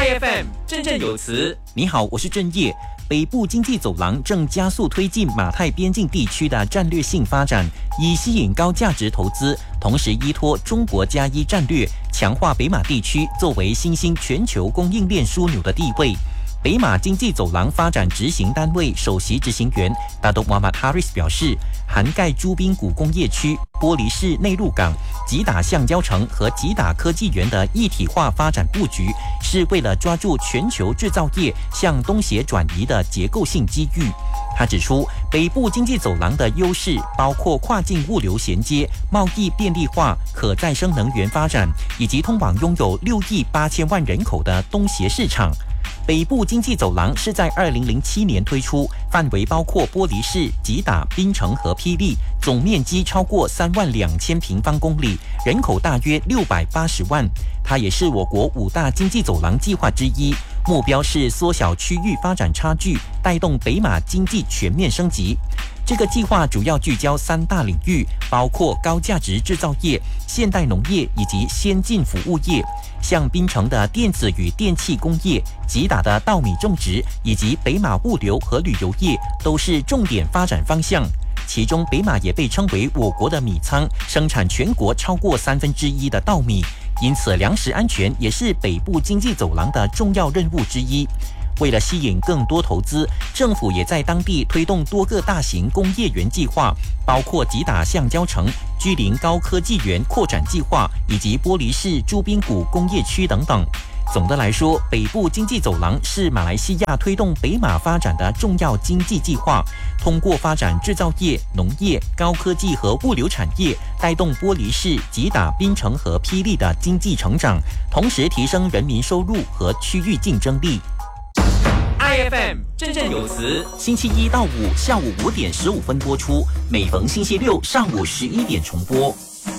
IFM 振振有词。 你好，我是郑业。北部经济走廊正加速推进马泰边境地区的战略性发展，以吸引高价值投资，同时依托中国+1战略，强化北马地区作为新兴全球供应链枢纽的地位。北马经济走廊发展执行单位首席执行员大都马马哈瑞斯表示，涵盖诸宾谷工业区、玻璃市内陆港、吉打橡胶城和吉打科技园的一体化发展布局，是为了抓住全球制造业向东协转移的结构性机遇。他指出，北部经济走廊的优势包括跨境物流衔接、贸易便利化、可再生能源发展，以及通往拥有6亿8千万人口的东协市场。北部经济走廊是在2007年推出，范围包括玻璃市、吉打、槟城和霹雳，总面积超过32000平方公里，人口大约680万。它也是我国5大经济走廊计划之一，目标是缩小区域发展差距，带动北马经济全面升级。这个计划主要聚焦3大领域，包括高价值制造业、现代农业以及先进服务业。像槟城的电子与电气工业、吉打的稻米种植以及北马物流和旅游业都是重点发展方向。其中北马也被称为我国的米仓，生产全国超过1/3的稻米，因此粮食安全也是北部经济走廊的重要任务之一。为了吸引更多投资，政府也在当地推动多个大型工业园计划，包括吉打橡胶城、居林高科技园扩展计划以及玻璃市诸宾谷工业区等等。总的来说，北部经济走廊是马来西亚推动北马发展的重要经济计划，通过发展制造业、农业、高科技和物流产业，带动玻璃市、吉打、槟城和霹雳的经济成长，同时提升人民收入和区域竞争力。 IFM 振振有词， 星期1到5下午5点15分播出，每逢星期6上午11点重播。